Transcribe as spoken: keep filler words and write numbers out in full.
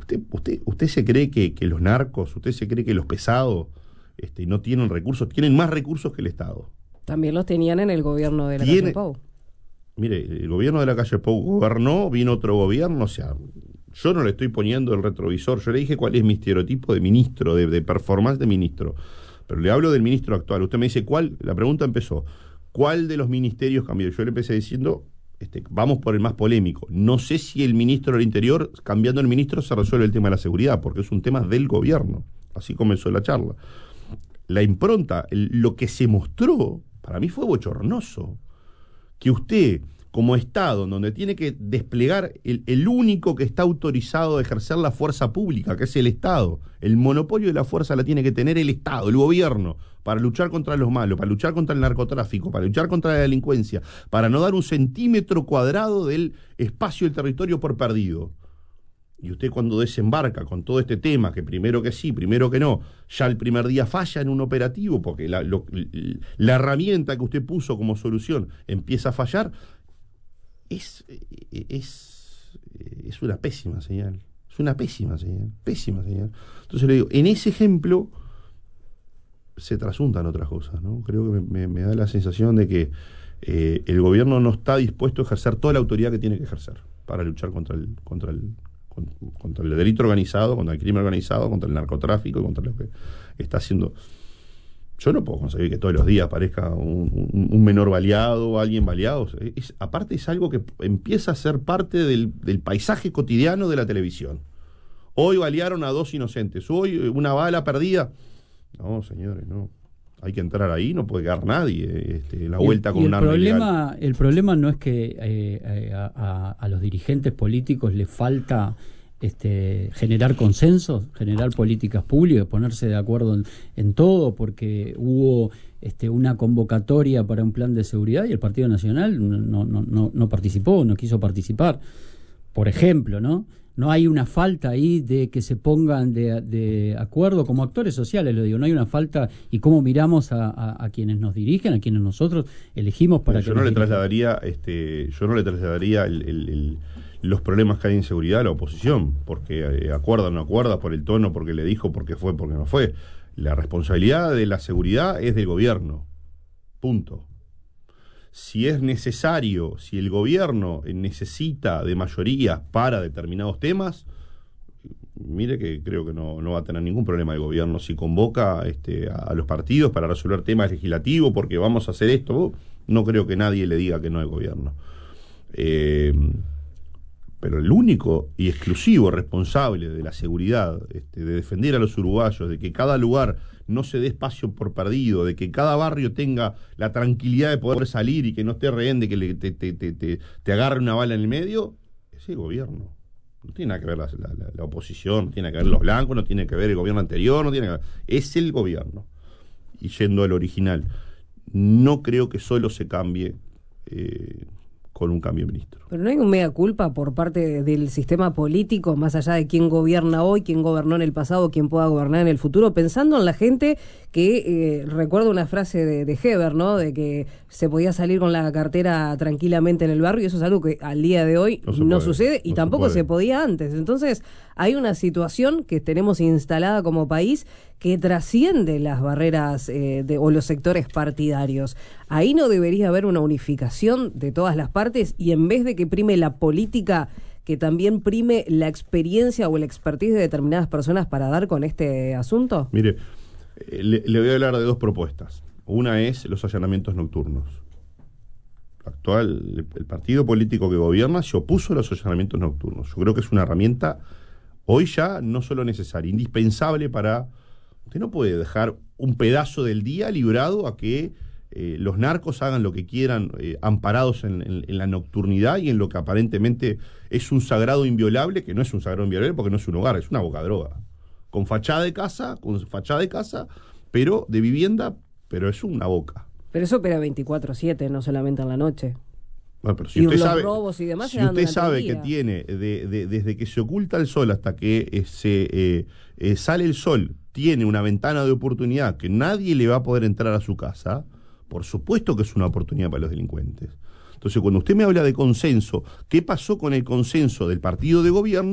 ¿Usted, usted, usted se cree que, que los narcos, usted se cree que los pesados este, no tienen recursos? Tienen más recursos que el Estado. También los tenían en el gobierno de la Tiene, calle Pou. Mire, el gobierno de la calle Pou gobernó, vino otro gobierno, o sea, yo no le estoy poniendo el retrovisor, yo le dije cuál es mi estereotipo de ministro, de, de performance de ministro, pero le hablo del ministro actual. Usted me dice, ¿cuál? La pregunta empezó, ¿cuál de los ministerios cambió? Yo le empecé diciendo, este, vamos por el más polémico. No sé si el ministro del Interior, cambiando el ministro, se resuelve el tema de la seguridad, porque es un tema del gobierno. Así comenzó la charla. La impronta, el, lo que se mostró, para mí fue bochornoso. Que usted, como Estado, en donde tiene que desplegar el, el único que está autorizado a ejercer la fuerza pública, que es el Estado, el monopolio de la fuerza la tiene que tener el Estado, el gobierno, para luchar contra los malos, para luchar contra el narcotráfico, para luchar contra la delincuencia, para no dar un centímetro cuadrado del espacio del territorio por perdido. Y usted cuando desembarca con todo este tema, que primero que sí, primero que no, ya el primer día falla en un operativo, porque la, lo, la herramienta que usted puso como solución empieza a fallar, es, es, es una pésima señal. Es una pésima señal, pésima señal. Entonces le digo, en ese ejemplo se trasuntan otras cosas, ¿no? Creo que me, me, me da la sensación de que eh, el gobierno no está dispuesto a ejercer toda la autoridad que tiene que ejercer para luchar contra el, contra el contra el delito organizado, contra el crimen organizado, contra el narcotráfico, contra lo que está haciendo. Yo no puedo conseguir que todos los días aparezca un, un, un menor baleado, alguien baleado. Es, aparte es algo que empieza a ser parte del, del paisaje cotidiano de la televisión. Hoy balearon a dos inocentes, hoy una bala perdida. No, señores, no. Hay que entrar ahí, no puede quedar nadie este, la vuelta con y el un arma problema, ilegal. El problema no es que eh, a, a, a los dirigentes políticos les falta este, generar consensos, generar políticas públicas, ponerse de acuerdo en, en todo, porque hubo este, una convocatoria para un plan de seguridad y el Partido Nacional no, no, no, no participó, no quiso participar, por ejemplo, ¿no? No hay una falta ahí de que se pongan de, de acuerdo como actores sociales, lo digo, no hay una falta y cómo miramos a, a, a quienes nos dirigen, a quienes nosotros elegimos para yo que no nos le dirijan. trasladaría, este, yo no le trasladaría el, el, el, los problemas que hay en seguridad a la oposición, porque eh, acuerda o no acuerda, por el tono, porque le dijo, porque fue, porque no fue. La responsabilidad de la seguridad es del gobierno. Punto. Si es necesario, si el gobierno necesita de mayoría para determinados temas, mire que creo que no, no va a tener ningún problema el gobierno si convoca este, a, a los partidos para resolver temas legislativos, porque vamos a hacer esto. No creo que nadie le diga que no al gobierno. Eh, pero el único y exclusivo responsable de la seguridad, este, de defender a los uruguayos, de que cada lugar no se dé espacio por perdido, de que cada barrio tenga la tranquilidad de poder salir y que no esté rehén de que le, te, te, te, te, te agarre una bala en el medio, es el gobierno. No tiene nada que ver la, la, la oposición, no tiene que ver los blancos, no tiene que ver el gobierno anterior, no tiene que ver, es el gobierno. Y yendo al original, no creo que solo se cambie eh, con un cambio de ministro. Pero no hay un mea culpa por parte del sistema político, más allá de quién gobierna hoy, quién gobernó en el pasado, quién pueda gobernar en el futuro, pensando en la gente que, eh, recuerdo una frase de, de Heber, ¿no? De que se podía salir con la cartera tranquilamente en el barrio, y eso es algo que al día de hoy no, no puede, sucede y no tampoco se, se podía antes. Entonces hay una situación que tenemos instalada como país que trasciende las barreras eh, de, o los sectores partidarios. Ahí no debería haber una unificación de todas las partes y en vez de que prime la política, que también prime la experiencia o el expertise de determinadas personas para dar con este asunto? Mire, eh, le, le voy a hablar de dos propuestas. Una es los allanamientos nocturnos. Actual, el, el partido político que gobierna se opuso a los allanamientos nocturnos. Yo creo que es una herramienta hoy ya no solo necesaria, indispensable para... Usted no puede dejar un pedazo del día librado a que eh, los narcos hagan lo que quieran, eh, amparados en, en, en la nocturnidad y en lo que aparentemente es un sagrado inviolable, que no es un sagrado inviolable porque no es un hogar, es una bocadroga. Con fachada de casa, con fachada de casa, pero de vivienda, pero es una boca. Pero eso opera veinticuatro siete, no solamente en la noche. Bueno, pero si y usted los sabe, robos y demás si usted sabe que tiene, de, de, desde que se oculta el sol hasta que eh, se eh, eh, sale el sol, tiene una ventana de oportunidad que nadie le va a poder entrar a su casa, por supuesto que es una oportunidad para los delincuentes. Entonces, cuando usted me habla de consenso, ¿qué pasó con el consenso del partido de gobierno?